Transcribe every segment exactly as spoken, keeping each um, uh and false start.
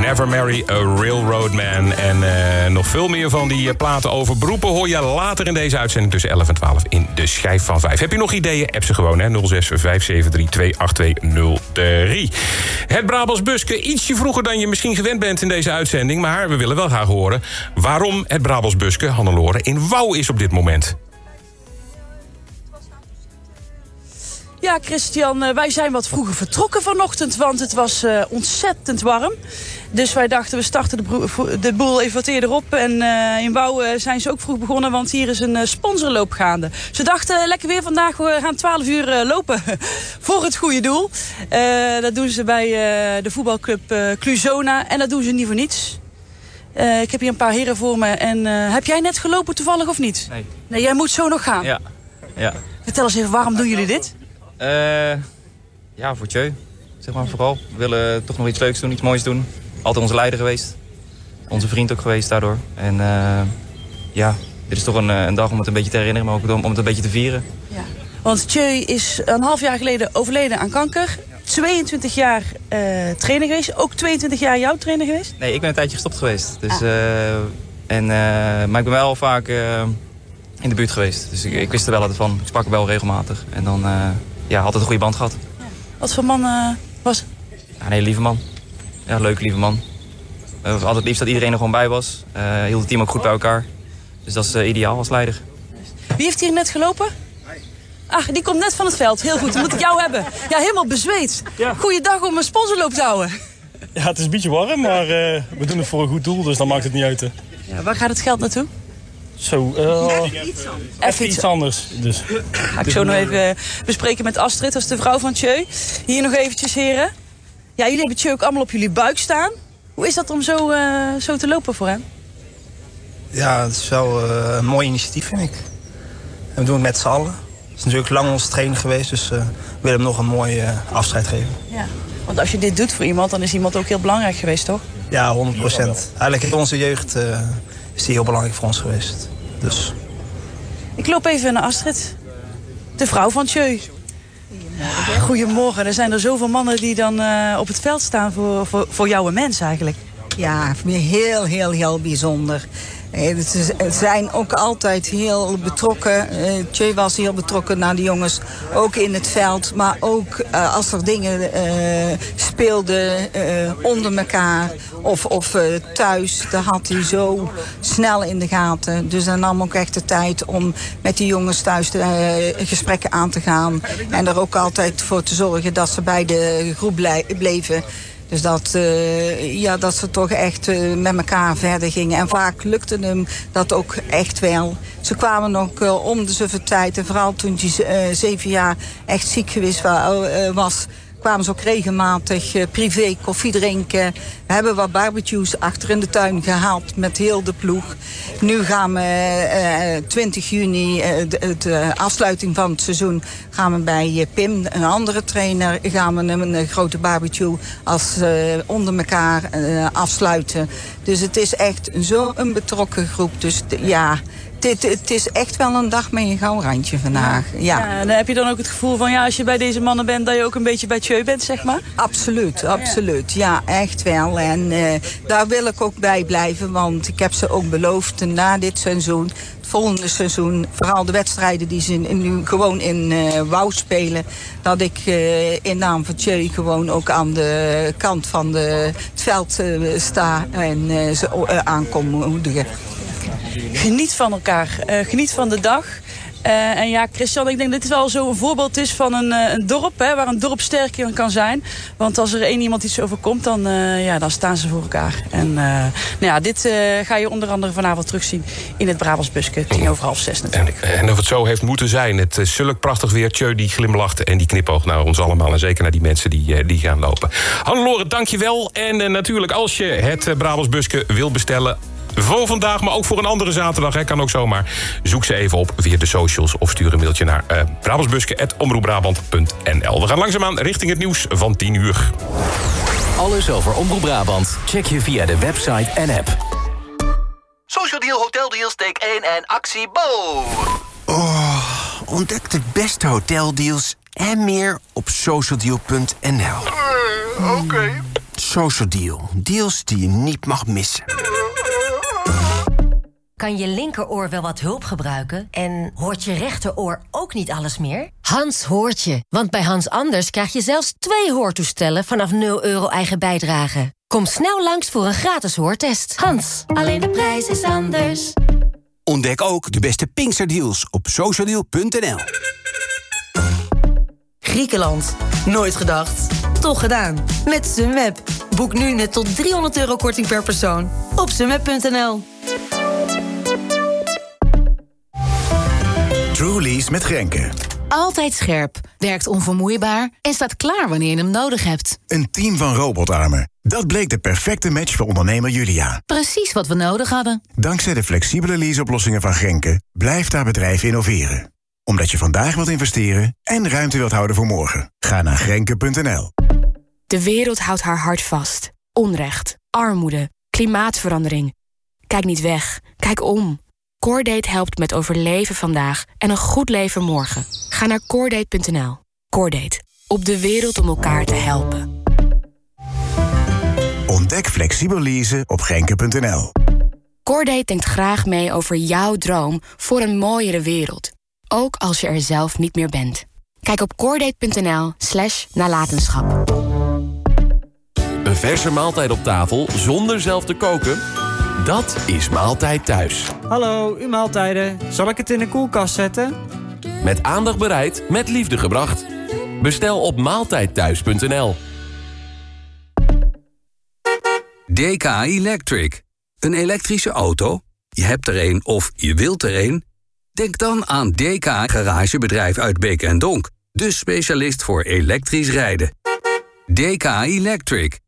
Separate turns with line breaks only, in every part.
Never Marry a Railroad Man. En uh, nog veel meer van die uh, platen over beroepen hoor je later in deze uitzending tussen elf en twaalf in de schijf van vijf. Heb je nog ideeën? App ze gewoon, hè. nul zes vijf zeven drie twee acht twee nul drie. Het Brabants Buske, ietsje vroeger dan je misschien gewend bent in deze uitzending. Maar we willen wel graag horen waarom het Brabants Buske, Hannelore, in Wouw is op dit moment.
Ja, Christian, wij zijn wat vroeger vertrokken vanochtend, want het was uh, ontzettend warm. Dus wij dachten, we starten de, bro- de boel even wat eerder op. En uh, in Wouw uh, zijn ze ook vroeg begonnen, want hier is een uh, sponsorloop gaande. Ze dachten, lekker weer vandaag, we gaan twaalf uur uh, lopen voor het goede doel. Uh, dat doen ze bij uh, de voetbalclub uh, Cluzona en dat doen ze niet voor niets. Uh, ik heb hier een paar heren voor me. En uh, heb jij net gelopen toevallig of niet?
Nee.
Nee, jij moet zo nog gaan.
Ja. ja.
Vertel eens even, waarom doen jullie dit?
Uh, ja, voor Tjeu, zeg maar vooral. We willen toch nog iets leuks doen, iets moois doen. Altijd onze leider geweest. Onze vriend ook geweest daardoor. En uh, ja, dit is toch een, een dag om het een beetje te herinneren, maar ook om, om het een beetje te vieren.
Ja. Want Tjeu is een half jaar geleden overleden aan kanker. tweeëntwintig jaar uh, trainer geweest. Ook tweeëntwintig jaar jouw trainer geweest?
Nee, ik ben een tijdje gestopt geweest. Dus,
ah.
uh, en, uh, maar ik ben wel vaak uh, in de buurt geweest. Dus ik, ik wist er wel altijd van. Ik sprak er wel regelmatig. En dan uh, ja, altijd een goede band gehad.
Ja. Wat voor man uh, was het?
Ja, een hele lieve man. Ja, een leuke lieve man. Uh, altijd het liefst dat iedereen er gewoon bij was. Uh, hield het team ook goed bij elkaar. Dus dat is uh, ideaal als leider.
Wie heeft hier net gelopen? Ach, die komt net van het veld. Heel goed, dan moet ik jou hebben. Ja, helemaal bezweet. Ja. Goeiedag om een sponsorloop te houden.
Ja, het is een beetje warm, maar uh, we doen het voor een goed doel, dus dan maakt het niet uit. Hè.
Ja, waar gaat het geld naartoe?
Zo, uh, even iets anders. Even iets anders. Dus.
Ga ik zo nog even bespreken met Astrid, dat is de vrouw van Tjeu. Hier nog eventjes, heren. Ja, jullie hebben Tjeu ook allemaal op jullie buik staan. Hoe is dat om zo, uh, zo te lopen voor hem?
Ja, het is wel uh, een mooi initiatief, vind ik. En we doen het met z'n allen. Het is natuurlijk lang onze trainer geweest, dus uh, we willen hem nog een mooi uh, afscheid geven.
Ja, want als je dit doet voor iemand, dan is iemand ook heel belangrijk geweest, toch?
Ja, honderd procent. Eigenlijk in onze jeugd uh, is die heel belangrijk voor ons geweest. Dus.
Ik loop even naar Astrid, de vrouw van Tjeu. Goedemorgen. Goedemorgen. Er zijn er zoveel mannen die dan uh, op het veld staan voor, voor, voor jou en mens eigenlijk.
Ja, heel, heel, heel bijzonder. Ze zijn ook altijd heel betrokken. Tjeu was heel betrokken naar de jongens, ook in het veld. Maar ook uh, als er dingen uh, speelden uh, onder elkaar of, of uh, thuis, dat had hij zo snel in de gaten. Dus hij nam ook echt de tijd om met die jongens thuis uh, gesprekken aan te gaan. En er ook altijd voor te zorgen dat ze bij de groep bleven. Dus dat, uh, ja, dat ze toch echt uh, met elkaar verder gingen. En vaak lukte hem dat ook echt wel. Ze kwamen ook uh, om de zoveel tijd. En vooral toen hij uh, zeven jaar echt ziek geweest uh, was, kwamen ze ook regelmatig uh, privé koffie drinken. We hebben wat barbecues achter in de tuin gehaald met heel de ploeg. Nu gaan we uh, twintig juni, uh, de, de afsluiting van het seizoen, gaan we bij uh, Pim, een andere trainer, gaan we een, een grote barbecue als uh, onder elkaar uh, afsluiten. Dus het is echt zo'n betrokken groep. Dus de, ja... Het, het is echt wel een dag met een gouden randje vandaag. Ja.
Ja. Ja, en heb je dan ook het gevoel van, ja, als je bij deze mannen bent, dat je ook een beetje bij Tjeu bent, zeg maar?
Absoluut, absoluut. Ja, echt wel. En uh, daar wil ik ook bij blijven, want ik heb ze ook beloofd na dit seizoen, het volgende seizoen, vooral de wedstrijden die ze nu gewoon in uh, Wouw spelen, dat ik uh, in naam van Tjeu gewoon ook aan de kant van de, het veld uh, sta en uh, ze uh, aankom moedigen.
Geniet van elkaar, uh, geniet van de dag. Uh, en ja, Christian, ik denk dat dit wel zo'n voorbeeld is van een, uh, een dorp, hè, waar een dorp sterk in kan zijn. Want als er één iemand iets overkomt, dan, uh, ja, dan staan ze voor elkaar. En uh, nou ja, dit uh, ga je onder andere vanavond terugzien in het Brabants Buske, tien over half zes natuurlijk.
En, en of het zo heeft moeten zijn. Het is zulk prachtig weer. Tjeu die glimlacht en die knipoogt naar ons allemaal. En zeker naar die mensen die, uh, die gaan lopen. Hannelore, dank je wel. En uh, natuurlijk, als je het uh, Brabants Buske wil bestellen, voor vandaag, maar ook voor een andere zaterdag, hè, kan ook zomaar. Zoek ze even op via de socials of stuur een mailtje naar uh, brabantsbuske apenstaartje omroep brabant punt n l. We gaan langzaamaan richting het nieuws van tien uur.
Alles over Omroep Brabant check je via de website en app.
Social Deal, Hotel Deals, take één en actie Bo.
Oh, ontdek de beste hoteldeals en meer op socialdeal punt n l.
Uh, Oké. Okay.
Social Deal. Deals die je niet mag missen.
Kan je linkeroor wel wat hulp gebruiken? En hoort je rechteroor ook niet alles meer? Hans hoort je, want bij Hans Anders krijg je zelfs twee hoortoestellen vanaf nul euro eigen bijdrage. Kom snel langs voor een gratis hoortest. Hans, alleen de prijs is anders.
Ontdek ook de beste Pinksterdeals op socialdeal punt n l.
Griekenland. Nooit gedacht. Toch gedaan. Met Sunweb. Boek nu net tot driehonderd euro korting per persoon. Op sunweb punt n l.
Truly's met Grenke.
Altijd scherp, werkt onvermoeibaar en staat klaar wanneer je hem nodig hebt.
Een team van robotarmen. Dat bleek de perfecte match voor ondernemer Julia.
Precies wat we nodig hadden.
Dankzij de flexibele leaseoplossingen van Grenke blijft haar bedrijf innoveren. Omdat je vandaag wilt investeren en ruimte wilt houden voor morgen. Ga naar grenke punt n l.
De wereld houdt haar hart vast. Onrecht, armoede, klimaatverandering. Kijk niet weg, kijk om. Coordate helpt met overleven vandaag en een goed leven morgen. Ga naar coordate punt n l. Coordate, op de wereld om elkaar te helpen.
Ontdek flexibel leasen op grenke punt n l.
Coordate denkt graag mee over jouw droom voor een mooiere wereld. Ook als je er zelf niet meer bent. Kijk op coordate punt n l slash nalatenschap.
Een verse maaltijd op tafel zonder zelf te koken? Dat is Maaltijd Thuis.
Hallo, uw maaltijden. Zal ik het in de koelkast zetten?
Met aandacht bereid, met liefde gebracht. Bestel op maaltijdthuis punt n l.
D K Electric. Een elektrische auto? Je hebt er een of je wilt er een? Denk dan aan D K Garagebedrijf uit Beek en Donk. De specialist voor elektrisch rijden. D K Electric.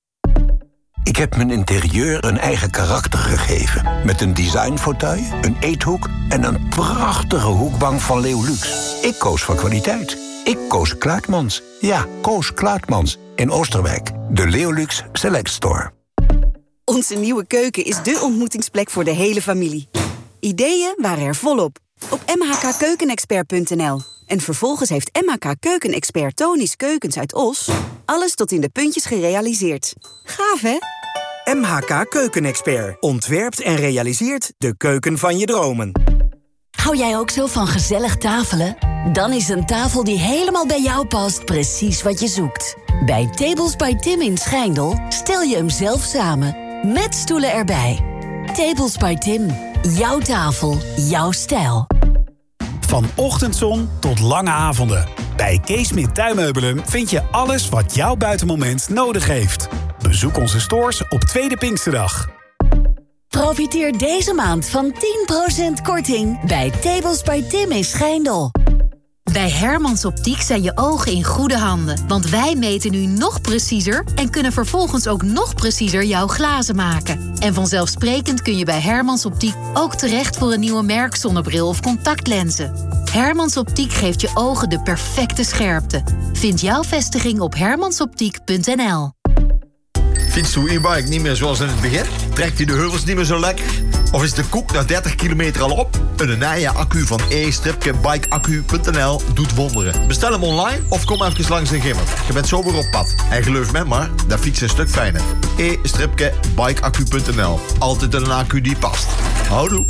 Ik heb mijn interieur een eigen karakter gegeven. Met een designfauteuil, een eethoek en een prachtige hoekbank van Leolux. Ik koos voor kwaliteit. Ik koos Kluitmans. Ja, koos Kluitmans. In Oosterwijk. De Leolux Select Store.
Onze nieuwe keuken is dé ontmoetingsplek voor de hele familie. Ideeën waren er volop. Op m h k keukenexpert punt n l. En vervolgens heeft M H K Keukenexpert Tony's Keukens uit Os alles tot in de puntjes gerealiseerd. Gaaf, hè?
M H K Keukenexpert ontwerpt en realiseert de keuken van je dromen.
Hou jij ook zo van gezellig tafelen? Dan is een tafel die helemaal bij jou past precies wat je zoekt. Bij Tables by Tim in Schijndel stel je hem zelf samen. Met stoelen erbij. Tables by Tim. Jouw tafel, jouw stijl.
Van ochtendzon tot lange avonden. Bij Kees Smit Tuinmeubelen vind je alles wat jouw buitenmoment nodig heeft. Bezoek onze stores op Tweede Pinksterdag.
Profiteer deze maand van tien procent korting bij Tables by Tim in Schijndel.
Bij Hermans Optiek zijn je ogen in goede handen. Want wij meten nu nog preciezer en kunnen vervolgens ook nog preciezer jouw glazen maken. En vanzelfsprekend kun je bij Hermans Optiek ook terecht voor een nieuwe merkzonnebril of contactlenzen. Hermans Optiek geeft je ogen de perfecte scherpte. Vind jouw vestiging op hermans optiek punt n l.
Fietst uw e-bike niet meer zoals in het begin? Trekt hij de heuvels niet meer zo lekker? Of is de koek na dertig kilometer al op? Een nieuwe accu van e bike accu punt n l doet wonderen. Bestel hem online of kom even langs de Gimmer. Je bent zo weer op pad. En geloof me maar, dat fietsen een stuk fijner. e bike accu punt n l. Altijd een accu die past. Houdoe.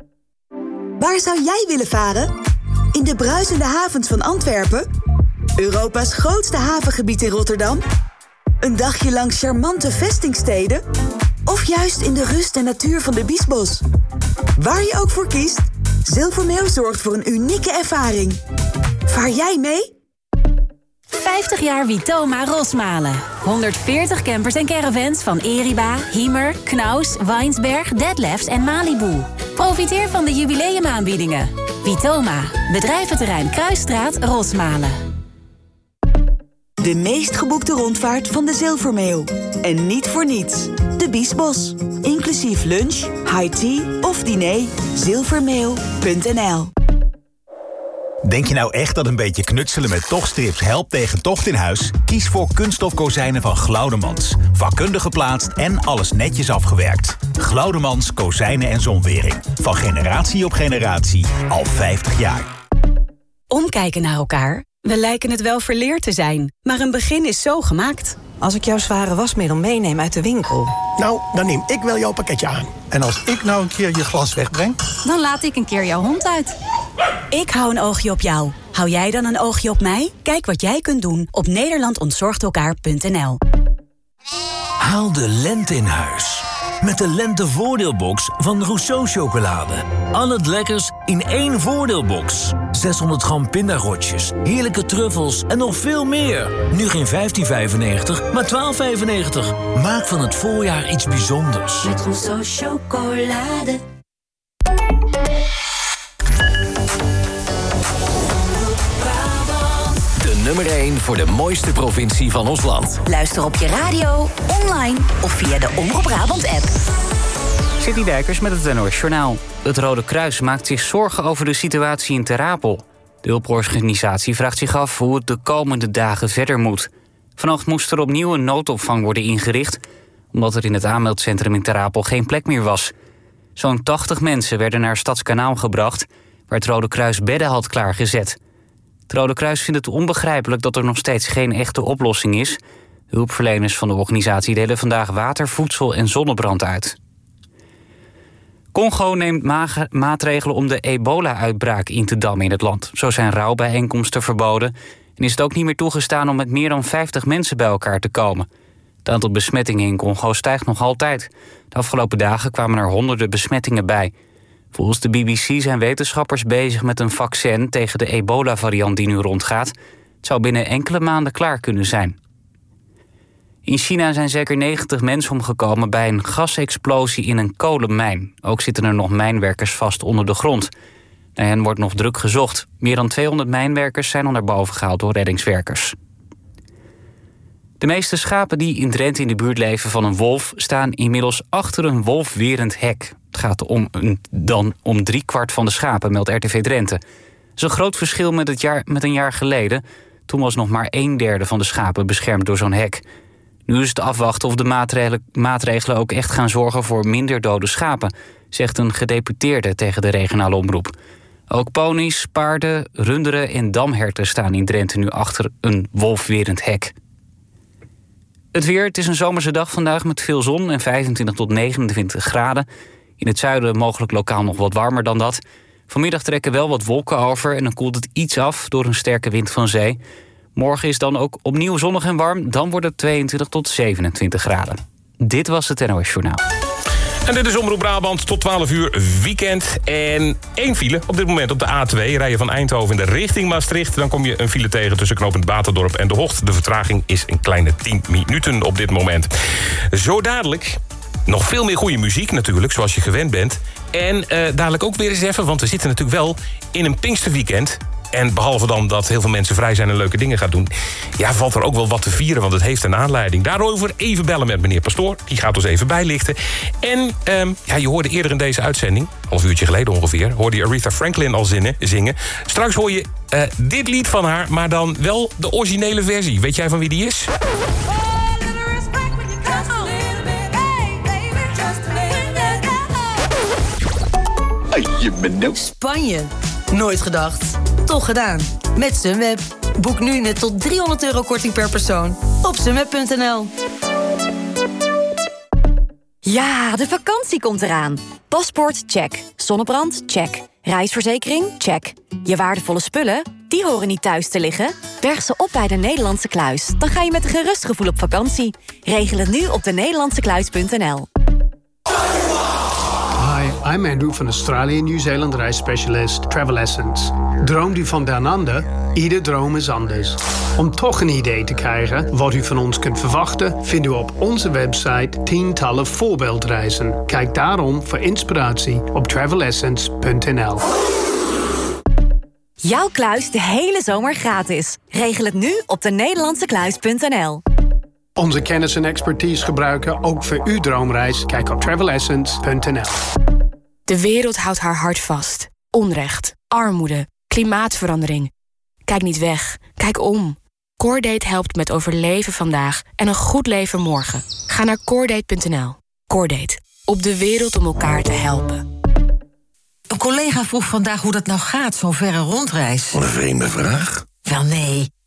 Waar zou jij willen varen? In de bruisende havens van Antwerpen? Europa's grootste havengebied in Rotterdam? Een dagje langs charmante vestingsteden? Of juist in de rust en natuur van de Biesbos? Waar je ook voor kiest, Zilvermeeuw zorgt voor een unieke ervaring. Vaar jij mee?
vijftig jaar Vitoma Rosmalen. honderdveertig campers en caravans van Eriba, Hiemer, Knaus, Weinsberg, Detlefs en Malibu. Profiteer van de jubileumaanbiedingen. Vitoma, bedrijventerrein Kruisstraat, Rosmalen.
De meest geboekte rondvaart van de Zilvermeeuw. En niet voor niets. De Biesbos. Inclusief lunch, high tea of diner. Zilvermeeuw punt n l.
Denk je nou echt dat een beetje knutselen met tochtstrips helpt tegen tocht in huis? Kies voor kunststof kozijnen van Glaudemans. Vakkundig geplaatst en alles netjes afgewerkt. Glaudemans kozijnen en zonwering. Van generatie op generatie. Al vijftig jaar.
Omkijken naar elkaar. We lijken het wel verleerd te zijn. Maar een begin is zo gemaakt.
als ik jouw zware wasmiddel meeneem uit de winkel?
Nou, dan neem ik wel jouw pakketje aan. En als ik nou een keer je glas wegbreng?
Dan laat ik een keer jouw hond uit.
Ik hou een oogje op jou. Hou jij dan een oogje op mij? Kijk wat jij kunt doen op nederland ontzorgt elkaar punt n l.
Haal de lente in huis. Met de lentevoordeelbox van Rousseau Chocolade. Al het lekkers in één voordeelbox. zeshonderd gram pindarotjes, heerlijke truffels en nog veel meer. Nu geen vijftien vijfennegentig, maar twaalf vijfennegentig. Maak van het voorjaar iets bijzonders.
Met Rousseau Chocolade.
De nummer één voor de mooiste provincie van ons land.
Luister op je radio, online of via de Omroep Brabant-app.
Sidney Dijkers met het N O S Journaal. Het Rode Kruis maakt zich zorgen over de situatie in Ter Apel. De hulporganisatie vraagt zich af hoe het de komende dagen verder moet. Vannacht moest er opnieuw een noodopvang worden ingericht, omdat er in het aanmeldcentrum in Ter Apel geen plek meer was. Zo'n tachtig mensen werden naar Stadskanaal gebracht, waar het Rode Kruis bedden had klaargezet. Het Rode Kruis vindt het onbegrijpelijk dat er nog steeds geen echte oplossing is. De hulpverleners van de organisatie delen vandaag water, voedsel en zonnebrand uit. Congo neemt ma- maatregelen om de ebola-uitbraak in te dammen in het land. Zo zijn rouwbijeenkomsten verboden en is het ook niet meer toegestaan om met meer dan vijftig mensen bij elkaar te komen. Het aantal besmettingen in Congo stijgt nog altijd. De afgelopen dagen kwamen er honderden besmettingen bij. Volgens de B B C zijn wetenschappers bezig met een vaccin tegen de ebola-variant die nu rondgaat. Het zou binnen enkele maanden klaar kunnen zijn. In China zijn zeker negentig mensen omgekomen bij een gasexplosie in een kolenmijn. Ook zitten er nog mijnwerkers vast onder de grond. Naar hen wordt nog druk gezocht. Meer dan tweehonderd mijnwerkers zijn al naar boven gehaald door reddingswerkers. De meeste schapen die in Drenthe in de buurt leven van een wolf staan inmiddels achter een wolfwerend hek. Het gaat om een, dan om driekwart van de schapen, meldt R T V Drenthe. Dat is een groot verschil met, het jaar, met een jaar geleden. Toen was nog maar een derde van de schapen beschermd door zo'n hek. Nu is het afwachten of de maatregelen, maatregelen ook echt gaan zorgen voor minder dode schapen, zegt een gedeputeerde tegen de regionale omroep. Ook ponies, paarden, runderen en damherten staan in Drenthe nu achter een wolfwerend hek. Het weer, het is een zomerse dag vandaag met veel zon en vijfentwintig tot negenentwintig graden. In het zuiden mogelijk lokaal nog wat warmer dan dat. Vanmiddag trekken wel wat wolken over en dan koelt het iets af door een sterke wind van zee. Morgen is dan ook opnieuw zonnig en warm, dan wordt het tweeëntwintig tot zevenentwintig graden. Dit was het N O S Journaal.
En dit is Omroep Brabant tot twaalf uur weekend. En één file op dit moment op de A twee. Rij je van Eindhoven in de richting Maastricht. Dan kom je een file tegen tussen knooppunt Baterdorp en De Hocht. De vertraging is een kleine tien minuten op dit moment. Zo dadelijk nog veel meer goede muziek natuurlijk, zoals je gewend bent. En uh, dadelijk ook weer eens even, want we zitten natuurlijk wel in een Pinksterweekend. En behalve dan dat heel veel mensen vrij zijn en leuke dingen gaan doen, ja, valt er ook wel wat te vieren, want het heeft een aanleiding. Daarover even bellen met meneer Pastoor. Die gaat ons even bijlichten. En um, ja, je hoorde eerder in deze uitzending, half uurtje geleden ongeveer, hoorde je Aretha Franklin al zinnen, zingen. Straks hoor je uh, dit lied van haar, maar dan wel de originele versie. Weet jij van wie die is?
Spanje. Nooit gedacht. Toch gedaan. Met Sunweb. Boek nu net tot driehonderd euro korting per persoon op sunweb punt n l.
Ja, de vakantie komt eraan. Paspoort, check. Zonnebrand, check. Reisverzekering, check. Je waardevolle spullen, die horen niet thuis te liggen. Berg ze op bij de Nederlandse Kluis. Dan ga je met een gerust gevoel op vakantie. Regel het nu op de nederlandse kluis punt n l.
Hi, I'm Andrew van Australië en Nieuw-Zeeland reisspecialist Travel Essence. Droomt u van down under? Ieder droom is anders. Om toch een idee te krijgen wat u van ons kunt verwachten, vindt u op onze website tientallen voorbeeldreizen. Kijk daarom voor inspiratie op travel essence punt n l.
Jouw kluis de hele zomer gratis. Regel het nu op de nederlandse kluis punt n l.
Onze kennis en expertise gebruiken ook voor uw droomreis. Kijk op travel essence punt n l.
De wereld houdt haar hart vast. Onrecht, armoede, klimaatverandering. Kijk niet weg, kijk om. Cordate helpt met overleven vandaag en een goed leven morgen. Ga naar cordate punt n l. Cordate, op de wereld om elkaar te helpen.
Een collega vroeg vandaag hoe dat nou gaat, zo'n verre rondreis.
Wat een vreemde vraag.
Wel nee,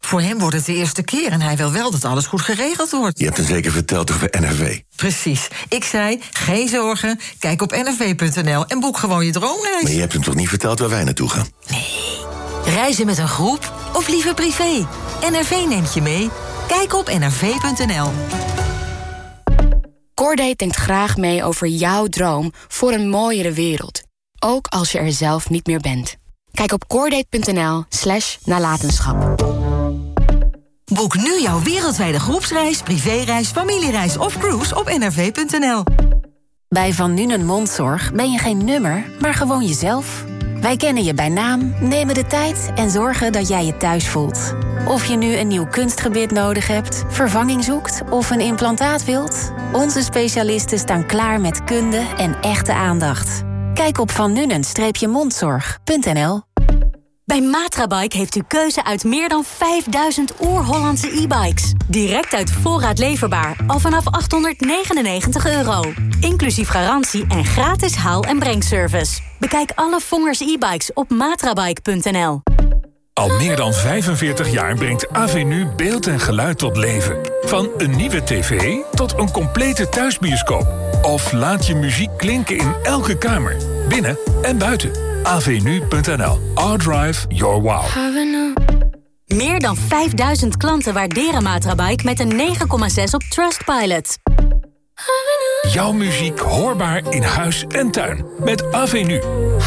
Voor hem wordt het de eerste keer en hij wil wel dat alles goed geregeld wordt.
Je hebt hem zeker verteld over N R V.
Precies. Ik zei, geen zorgen, kijk op N R V punt N L en boek gewoon je droomreis.
Maar je hebt hem toch niet verteld waar wij naartoe gaan?
Reizen met een groep of liever privé? N R V neemt je mee. Kijk op N R V punt N L.
Cordate denkt graag mee over jouw droom voor een mooiere wereld. Ook als je er zelf niet meer bent. Kijk op cordate punt N L slash nalatenschap.
Boek nu jouw wereldwijde groepsreis, privéreis, familiereis of cruise op N R V punt N L.
Bij Van Nuenen Mondzorg ben je geen nummer, maar gewoon jezelf. Wij kennen je bij naam, nemen de tijd en zorgen dat jij je thuis voelt. Of je nu een nieuw kunstgebit nodig hebt, vervanging zoekt of een implantaat wilt, onze specialisten staan klaar met kunde en echte aandacht. Kijk op van nuenen mondzorg punt N L. Bij Matrabike heeft u keuze uit meer dan vijfduizend oer-Hollandse e-bikes. Direct uit voorraad leverbaar, al vanaf achthonderdnegenennegentig euro. Inclusief garantie en gratis haal- en brengservice. Bekijk alle Vongers e-bikes op matrabike punt N L.
Al meer dan vijfenveertig jaar brengt Avenu beeld en geluid tot leven. Van een nieuwe tv tot een complete thuisbioscoop. Of laat je muziek klinken in elke kamer, binnen en buiten. Avenu punt N L. Our drive, your wow.
Meer dan vijfduizend klanten waarderen Matrabike met een negen komma zes op Trustpilot.
Jouw muziek hoorbaar in huis en tuin. Met Avenu.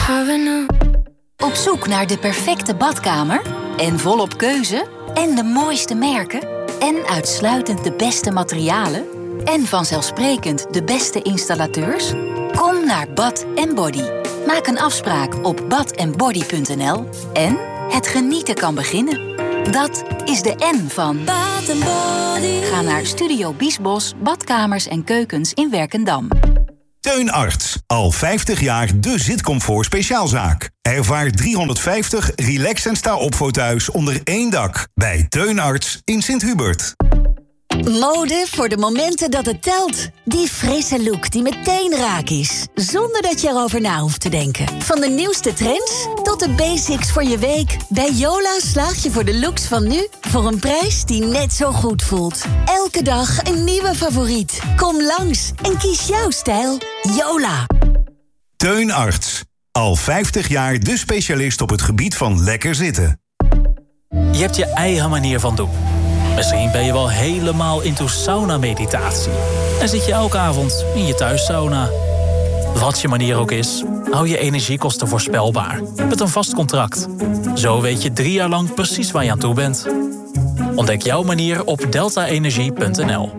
Op zoek naar de perfecte badkamer? En volop keuze? En de mooiste merken? En uitsluitend de beste materialen? En vanzelfsprekend de beste installateurs? Kom naar Bath and Body. Maak een afspraak op bath and body punt N L. En het genieten kan beginnen. Dat is de N van Bath and Body. Ga naar Studio Biesbos, badkamers en keukens in Werkendam.
Teun Arts. Al vijftig jaar de zitcomfort speciaalzaak. Ervaar driehonderdvijftig relax en sta-op foto's onder één dak. Bij Teun Arts in Sint-Hubert.
Mode voor de momenten dat het telt. Die frisse look die meteen raak is. Zonder dat je erover na hoeft te denken. Van de nieuwste trends tot de basics voor je week. Bij Yola slaag je voor de looks van nu voor een prijs die net zo goed voelt. Elke dag een nieuwe favoriet. Kom langs en kies jouw stijl. Yola.
Teun Arts. Al vijftig jaar de specialist op het gebied van lekker zitten.
Je hebt je eigen manier van doen. Misschien ben je wel helemaal into sauna-meditatie. En zit je elke avond in je thuissauna. Wat je manier ook is, hou je energiekosten voorspelbaar. Met een vast contract. Zo weet je drie jaar lang precies waar je aan toe bent. Ontdek jouw manier op delta energie punt N L.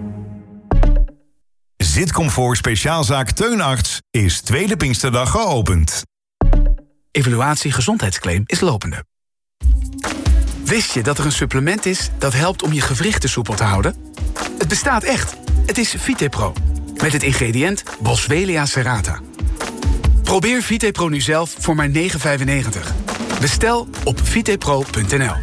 Zitcomfort speciaalzaak Teun Arts is tweede Pinksterdag geopend.
Evaluatie gezondheidsclaim is lopende. Wist je dat er een supplement is dat helpt om je gewrichten soepel te houden? Het bestaat echt. Het is VitePro. Met het ingrediënt Boswellia serrata. Probeer VitePro nu zelf voor maar negen vijfennegentig. Bestel op vitepro punt N L.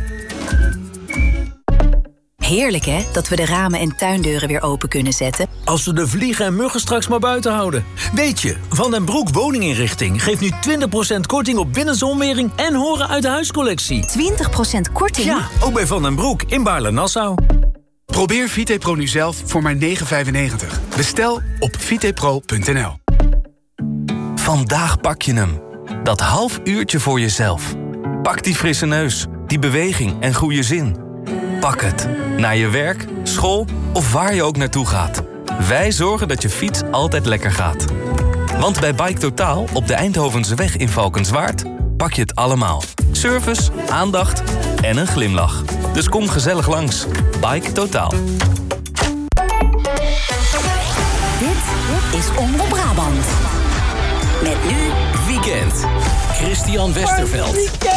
Heerlijk hè, dat we de ramen en tuindeuren weer open kunnen zetten.
Als we de vliegen en muggen straks maar buiten houden. Weet je, Van den Broek Woninginrichting geeft nu twintig procent korting op binnenzonwering en horen uit de huiscollectie.
twintig procent korting?
Ja, ook bij Van den Broek in Baarle-Nassau.
Probeer VitePro nu zelf voor maar negen vijfennegentig. Bestel op vitepro punt N L.
Vandaag pak je hem. Dat half uurtje voor jezelf. Pak die frisse neus, die beweging en goede zin. Pak het. Naar je werk, school of waar je ook naartoe gaat. Wij zorgen dat je fiets altijd lekker gaat. Want bij Bike Totaal op de Eindhovense weg in Valkenswaard pak je het allemaal. Service, aandacht en een glimlach. Dus kom gezellig langs. Bike Totaal.
Dit is Omroep Brabant. Met nu
Weekend. Christian Westerveld.